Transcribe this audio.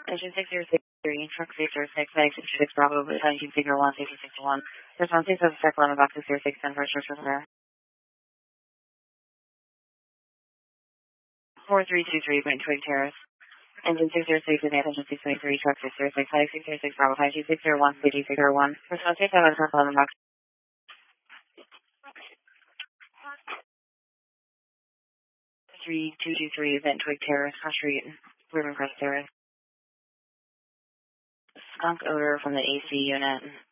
Engine 6063, truck 606, Bravo, Battalion Figure 1, Safety 61. Response is of Sec 11, Box 0610, first repair. 4323, Point Twig Terrace. Engine 606, with attention 623, truck 606, Heading 606, Bravo, 52601, Safety 601. Response is of Sec 11, Box 3223, Event Twig Terrace, Cross Street, River Crest Terrace. Skunk odor from the AC unit.